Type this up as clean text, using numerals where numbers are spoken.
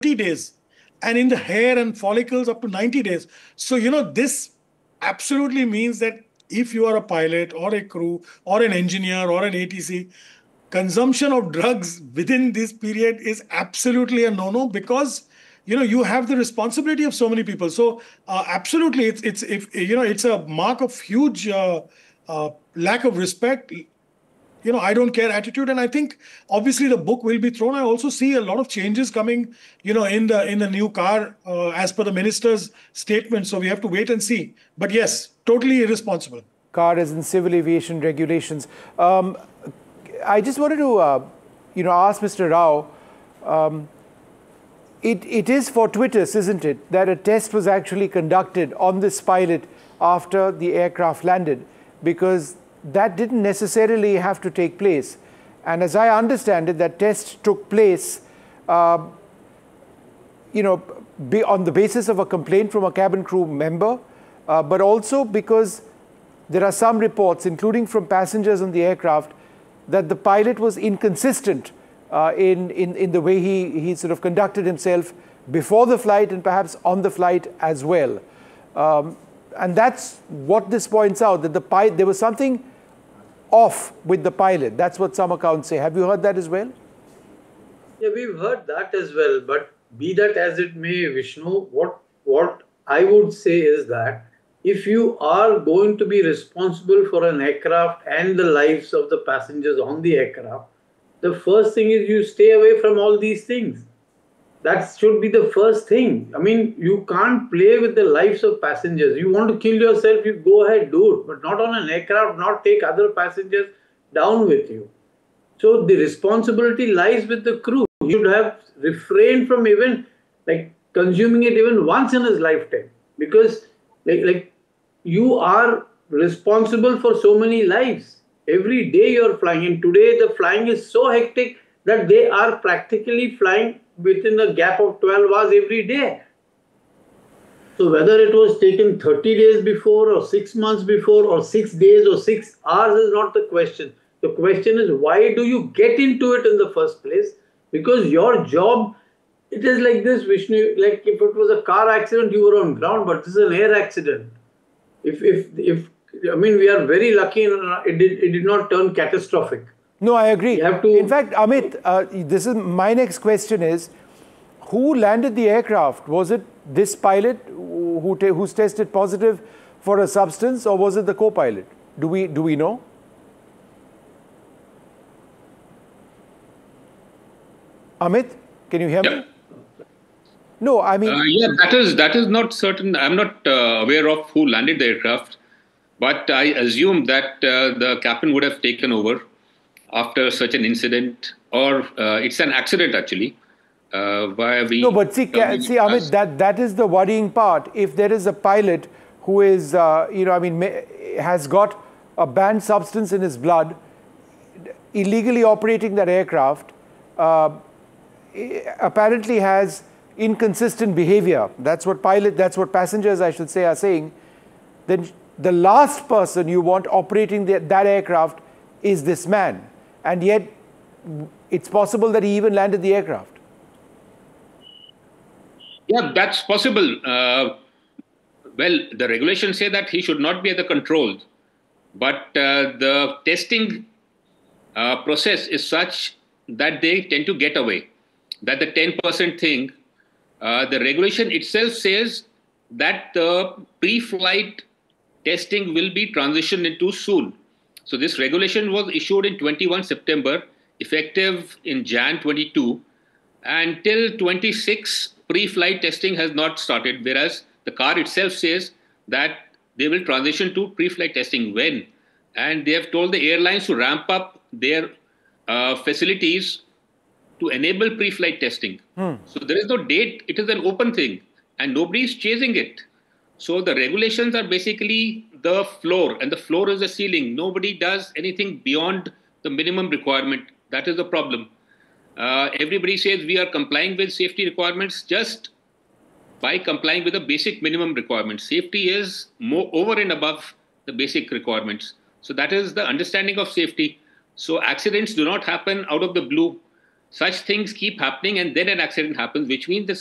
days, and in the hair and follicles up to 90 days. So, this absolutely means that if you are a pilot or a crew or an engineer or an ATC, consumption of drugs within this period is absolutely a no-no, because you have the responsibility of so many people. So absolutely, it's if it's a mark of huge lack of respect, I don't care attitude. And I think obviously the book will be thrown. I also see a lot of changes coming, in the new car, as per the minister's statement. So we have to wait and see. But yes, totally irresponsible. Car as in civil aviation regulations. I just wanted to, ask Mr. Rao. It is fortuitous, isn't it, that a test was actually conducted on this pilot after the aircraft landed, because that didn't necessarily have to take place. And as I understand it, that test took place, on the basis of a complaint from a cabin crew member, but also because there are some reports, including from passengers on the aircraft, that the pilot was inconsistent in the way he sort of conducted himself before the flight and perhaps on the flight as well. And that's what this points out, that there was something off with the pilot. That's what some accounts say. Have you heard that as well? Yeah, we've heard that as well. But be that as it may, Vishnu, what I would say is that if you are going to be responsible for an aircraft and the lives of the passengers on the aircraft, the first thing is you stay away from all these things. That should be the first thing. I mean, you can't play with the lives of passengers. You want to kill yourself, you go ahead, do it. But not on an aircraft, not take other passengers down with you. So the responsibility lies with the crew. You should have refrained from even consuming it even once in his lifetime. Because you are responsible for so many lives. Every day you're flying. And today the flying is so hectic that they are practically flying within a gap of 12 hours every day. So whether it was taken 30 days before or 6 months before or 6 days or 6 hours is not the question. The question is, why do you get into it in the first place? Because your job, it is like this, Vishnu, like if it was a car accident, you were on ground, but this is an air accident. I mean, we are very lucky it did not turn catastrophic. No, I agree. In fact, Amit, this is my next question is, who landed the aircraft? Was it this pilot who's tested positive for a substance, or was it the co-pilot? Do we know? Amit, can you hear me? No, I mean... yeah, that is not certain. I'm not aware of who landed the aircraft, but I assume that the captain would have taken over after such an incident, or it's an accident actually. No, but see, Amit, that is the worrying part. If there is a pilot who is, has got a banned substance in his blood, illegally operating that aircraft, apparently has inconsistent behavior. That's what passengers, I should say, are saying. Then the last person you want operating that aircraft is this man. And yet, it's possible that he even landed the aircraft. Yeah, that's possible. Well, the regulations say that he should not be at the controls. But the testing process is such that they tend to get away. That the 10% thing, the regulation itself says that the pre-flight testing will be transitioned into soon. So this regulation was issued in 21 September, effective in Jan 22. Until 26, pre-flight testing has not started, whereas the car itself says that they will transition to pre-flight testing when. And they have told the airlines to ramp up their facilities to enable pre-flight testing. So there is no date. It is an open thing and nobody is chasing it. So the regulations are basically the floor, and the floor is the ceiling. Nobody does anything beyond the minimum requirement. That is the problem. Everybody says we are complying with safety requirements just by complying with the basic minimum requirements. Safety is more over and above the basic requirements. So that is the understanding of safety. So accidents do not happen out of the blue. such things keep happening, and then an accident happens, which means that